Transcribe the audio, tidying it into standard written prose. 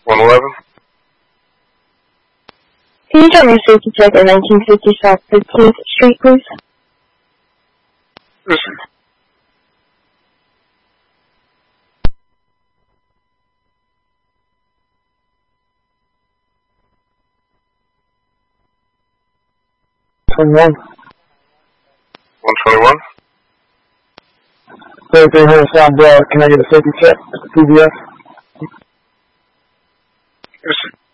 111. Can you drop me a safety check at 1950 South 15th Street, please? Listen. One. 121. 3300 Sound Broad. Can I get a safety check? PBS? Listen.